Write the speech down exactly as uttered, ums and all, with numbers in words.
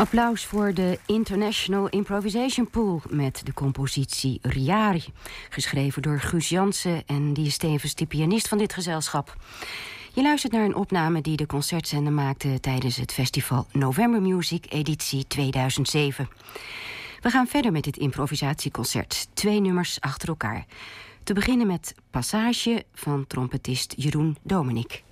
Applaus voor de International Improvisation Pool met de compositie Riari. Geschreven door Guus Jansen en die is tevens de pianist van dit gezelschap. Je luistert naar een opname die de concertzender maakte tijdens het festival November Music editie tweeduizend zeven. We gaan verder met dit improvisatieconcert. Twee nummers achter elkaar. Te beginnen met Passage van trompetist Jeroen Dominic.